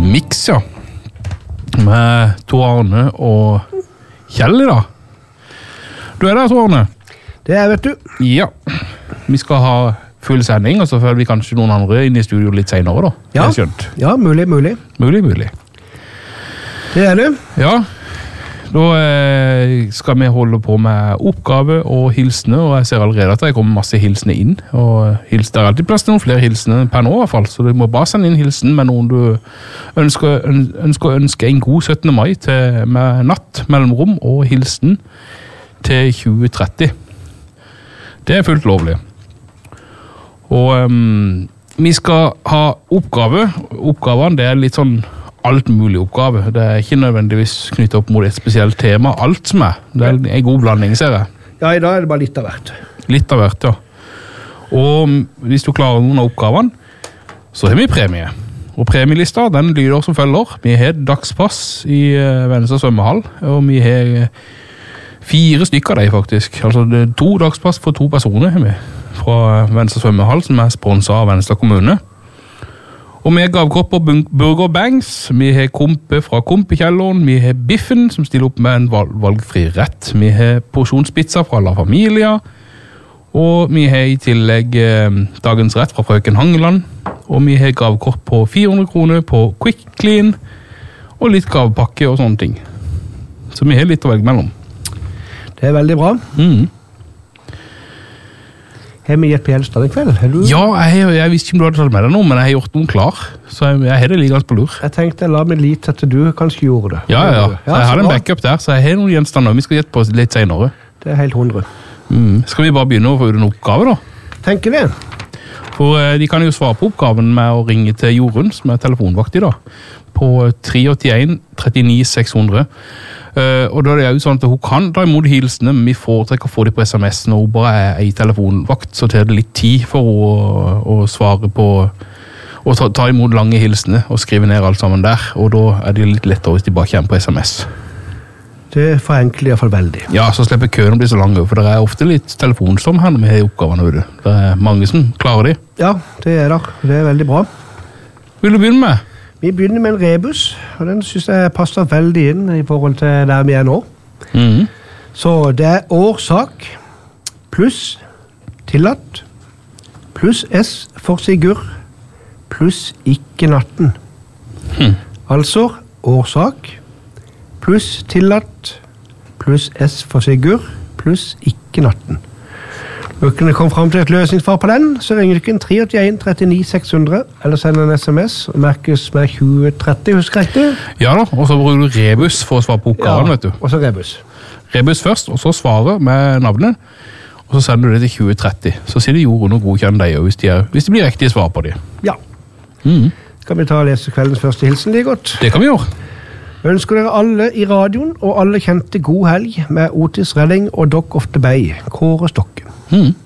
mix, ja. Med Tor Arne og Kjell i dag. Du der, Tor Arne? Det vet du. Ja. Vi skal ha full sending, og så føler vi kanskje noen andre inn i studio litt senere, da. Ja, skjønt. Ja, mulig. Mulig. Det det. Ja. Da skal vi holde på med oppgave og hilsene, og jeg ser allerede at det kommer masse hilsene inn. Og det er alltid plass til noen flere hilsene per nå i hvert fall, så du må bare sende inn hilsen med noen du ønsker en god 17. mai med natt, mellomrom og hilsen til 2030. Det er fullt lovlig. Og vi skal ha oppgave. Oppgavene det er litt sånn alt mulig oppgave. Det er ikke nødvendigvis knyttet opp mot et spesielt tema. Alt som er. Det er en god blanding, ser jeg. Ja, i dag er det bare litt av hvert. Litt av hvert, ja. Og hvis du klarer noen av oppgavene, så har vi premie. Og premielista, den lyder som følger. Vi har dagspass i Vennesla svømmehall, og vi har 4 stykker av dem faktisk. Altså det er 2 dagspass for 2 personer har vi fra Vennesla svømmehall, som er sponset av Vennesla kommune. Og vi har gavekort på Burger Bangs, vi har Kompe fra Kompekjelleren, vi har Biffen som stiller opp med en valgfri rett, vi har porsjonspizza fra La Familia, og vi har i tillegg dagens rett fra Frøken Hangeland, og vi har gavekort på 400 kroner på Quick Clean, og litt gavepakke og sånne ting. Så vi har litt å velge mellom. Det er veldig bra. Har vi gitt på Gjelstad en kveld? Ja, jeg visste ikke om du hadde tatt med deg noe, men jeg har gjort noen klar. Så jeg har det liggende på lur. Jeg tenkte, la meg litt til du kanskje gjorde det. Ja. Så jeg har en backup der, så jeg har noen gjenstander. Vi skal gjette på litt senere. Det er helt 100. Skal vi bare begynne å få ut en oppgave, da? Tenker det. For de kan jo svare på oppgaven med å ringe til Jorunn, som er telefonvakt i dag, på 381 39 600. Og da er det jo sånn at hun kan ta imot hilsene, men vi foretrekker å få dem på SMS når hun bare er i telefonvakt, så tar det litt tid for å svare på og ta imot lange hilsene og skrive ned alt sammen der, og da er det litt lettere hvis de bare kommer på SMS. Det forenkler i hvert fall veldig. Ja, så slipper køen å bli så lang, for det er ofte litt telefonstorm her når vi har oppgavene ute. Det er mange som klarer de. Ja, det er det. Det er veldig bra. Vil du begynne med? Vi begynner med en rebus, og den synes jeg passer veldig inn i forhold til der vi er nå. Så det er årsak pluss tillatt pluss S for Sigurd pluss ikke natten. Altså årsak pluss tillatt pluss S for Sigurd pluss ikke natten. Når dere kommer frem til et løsningssvar på den, så ringer dere 381 39 600, eller sender en SMS, og merkes med 2030, husker jeg ikke? Ja da, og så bruker du rebus for å svare på oppgaven, vet du. Og så rebus. Rebus først, og så svarer med navnet, og så sender du det til 2030. Så sier de Jorunn og godkjenner deg, hvis det blir riktig svar på det. Ja. Skal vi ta og lese kveldens første hilsen like godt? Det kan vi gjøre. Ønsker dere alle i radioen og alle kjente god helg med Otis Redding og Dock of the Bay, Kåre Stokke.